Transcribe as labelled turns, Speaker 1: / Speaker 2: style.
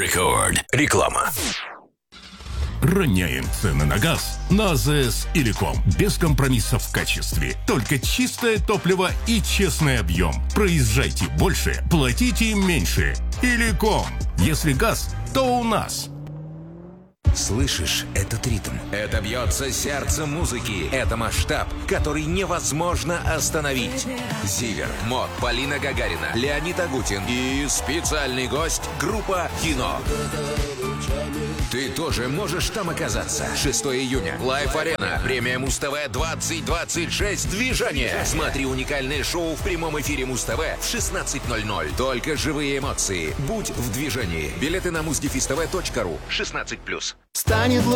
Speaker 1: Рекорд. Реклама.
Speaker 2: Роняем цены на газ на АЗС Иликом. Без компромиссов в качестве. Только чистое топливо и честный объем. Проезжайте больше, платите меньше. Иликом. Если газ, то у нас.
Speaker 3: Слышишь этот ритм? Это бьется сердце музыки. Это масштаб, который невозможно остановить. Зиверт, МОК, Полина Гагарина, Леонид Агутин и специальный гость группа «Кино». Ты тоже можешь там оказаться. 6 июня. Лайф-арена. Премия Муз-ТВ 2026. Движение. Смотри уникальное шоу в прямом эфире Муз-ТВ в 16:00. Только живые эмоции. Будь в движении. Билеты на muzdefistv.ru. 16+.
Speaker 4: Станет